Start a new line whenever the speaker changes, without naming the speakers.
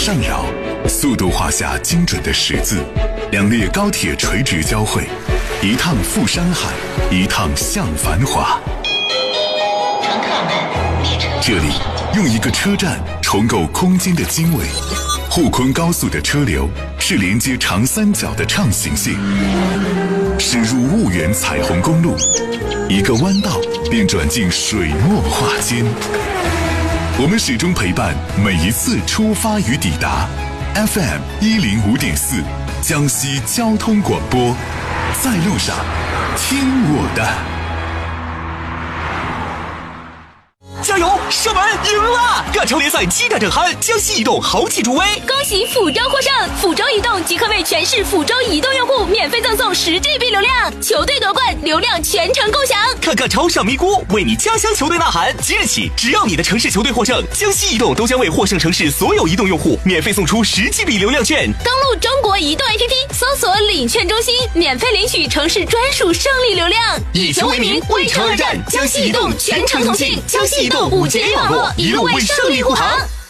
上扰，速度画下精准的十字，两列高铁垂直交汇，一趟赴山海，一趟向繁华。
乘客们，列车
这里用一个车站重构空间的经纬。沪昆高速的车流是连接长三角的畅行线，驶入婺源彩虹公路，一个弯道便转进水墨画间。我们始终陪伴每一次出发与抵达。FM 105.4，江西交通广播，在路上，听我的。
加油！射门赢了！各球联赛期待正酣，江西移动豪气助威，
恭喜福州获胜！福州移动即可为全市福州移动用户免费赠送10GB 流量，球队夺冠，流量全程共享。
看看超上咪咕，为你家乡球队呐喊！即日起，只要你的城市球队获胜，江西移动都将为获胜城市所有移动用户免费送出10GB 流量券。
登录中国移动 APP， 搜索领券中心，免费领取城市专属胜利流量。
以球为名，为城而战，江西移动全程同庆，江西移动5G 网络，一路为胜利护航。